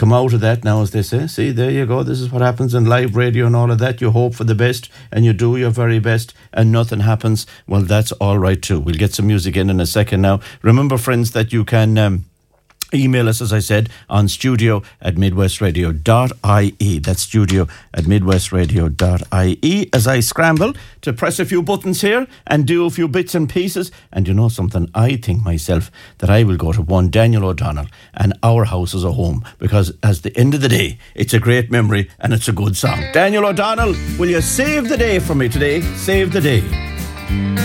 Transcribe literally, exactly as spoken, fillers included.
come out of that now, as they say. See, there you go. This is what happens in live radio and all of that. You hope for the best and you do your very best and nothing happens. Well, that's all right too. We'll get some music in in a second now. Remember, friends, that you can... Um, email us, as I said, on studio at midwestradio dot I E. That's studio at midwestradio dot I E. As I scramble to press a few buttons here and do a few bits and pieces. And you know something? I think myself that I will go to one Daniel O'Donnell and Our House as a Home, because at the end of the day, it's a great memory and it's a good song. Daniel O'Donnell, will you save the day for me today? Save the day.